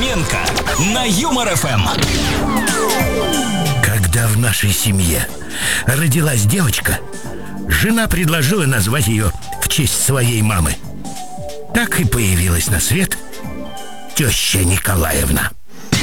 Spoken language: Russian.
Нахименко на Юмор ФМ. Когда в нашей семье родилась девочка, жена предложила назвать ее в честь своей мамы. Так и появилась на свет теща Николаевна.